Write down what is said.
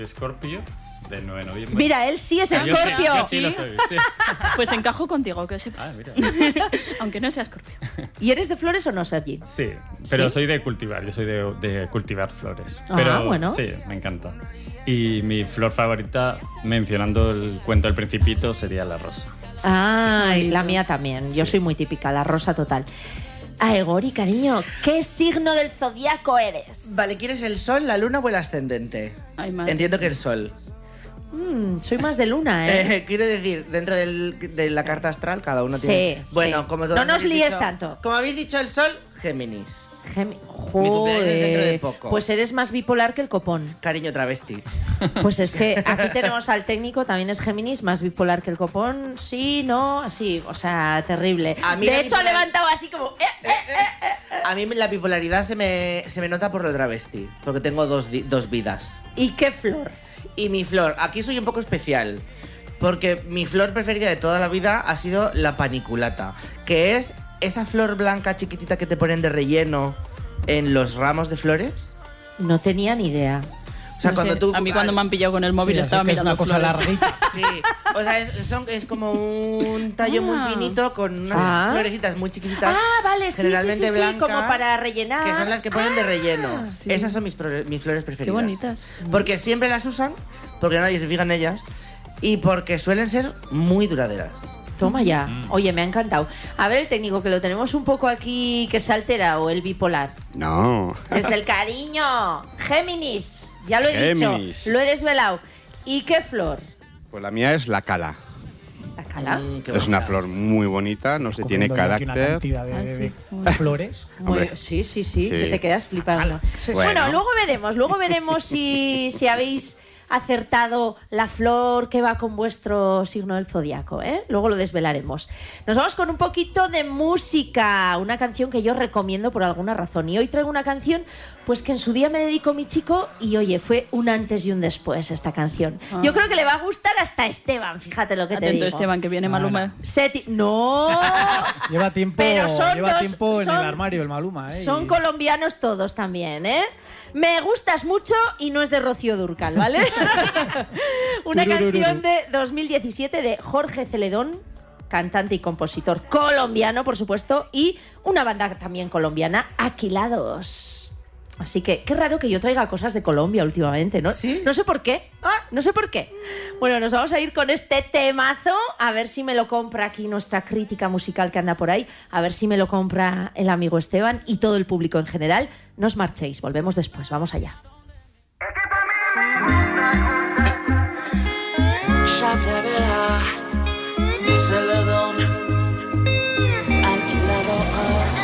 Escorpio, del 9 de noviembre. Mira, él sí es Escorpio. Yo sí lo soy, sí. Pues encajo contigo, que sepas. Mira. Aunque no sea Escorpio. ¿Y eres de flores o no, Sergi? Sí, pero ¿Sí? soy de cultivar, yo soy de cultivar flores. Pero bueno. sí, me encanta. Y mi flor favorita, mencionando el cuento del Principito, sería la rosa. Ay, la mía también. Yo soy muy típica, la rosa total. Gori, cariño, ¿qué signo del zodiaco eres? Vale, ¿quieres el sol, la luna o el ascendente? Ay, madre. Entiendo que el sol. Soy más de luna, ¿eh? Quiero decir, dentro de la carta astral, cada uno Sí, tiene... sí. Bueno, como todos No nos habéis líes dicho- tanto. Como habéis dicho, el sol, Géminis. Joder. es dentro de poco. Pues eres más bipolar que el copón. Cariño travesti. Pues es que aquí tenemos al técnico, también es Géminis, más bipolar que el copón. Sí, no, sí, o sea, terrible. A mí De la hecho, ha bipolar- levantado así como... A mí la bipolaridad se me nota por lo travesti, porque tengo dos vidas. ¿Y qué flor? Y mi flor, aquí soy un poco especial, porque mi flor preferida de toda la vida ha sido la paniculata, que es esa flor blanca chiquitita que te ponen de relleno en los ramos de flores. No tenía ni idea. O sea, No cuando sé, tú... a mí cuando me han pillado con el móvil Sí, estaba así que es mirando una cosa flores. larguita. Sí, o sea, es como un tallo muy finito con unas florecitas muy chiquititas. Ah, vale, sí, generalmente sí, sí, blancas, como para rellenar. que son las que ponen de relleno. sí. Esas son mis flores preferidas. Qué bonitas. Porque siempre las usan, porque nadie se fija en ellas y porque suelen ser muy duraderas. Toma ya. Oye, me ha encantado. A ver, el técnico, que lo tenemos un poco aquí, que se ha alterado, el bipolar. No. Desde el cariño. Géminis. Ya lo he Géminis. dicho. Lo he desvelado. ¿Y qué flor? Pues la mía es la cala. ¿La cala? Qué Es una bonita. flor muy bonita, no sé, tiene Comiendo yo aquí una carácter. cantidad de flores. Hombre. Sí, Sí. que te quedas flipando. Bueno, Bueno. luego veremos si habéis acertado la flor que va con vuestro signo del zodiaco, ¿eh? Luego lo desvelaremos. Nos vamos con un poquito de música, una canción que yo recomiendo por alguna razón. Y hoy traigo una canción pues que en su día me dedicó mi chico y oye, fue un antes y un después esta canción. Yo creo que le va a gustar hasta a Esteban, fíjate lo que te Atento, digo. Esteban, que viene Bueno. Maluma. ¡No! Lleva tiempo, Pero son lleva dos- tiempo en son- el armario el Maluma, ¿eh? Son Y- colombianos todos también, ¿eh? Me gustas mucho y no es de Rocío Dúrcal, ¿vale? Una canción de 2017 de Jorge Celedón, cantante y compositor colombiano, por supuesto, y una banda también colombiana, Aquilados. Así que qué raro que yo traiga cosas de Colombia últimamente, ¿no? ¿Sí? No sé por qué. No sé por qué. Bueno, nos vamos a ir con este temazo, a ver si me lo compra aquí nuestra crítica musical que anda por ahí, a ver si me lo compra el amigo Esteban y todo el público en general. No os marchéis, volvemos después, vamos allá.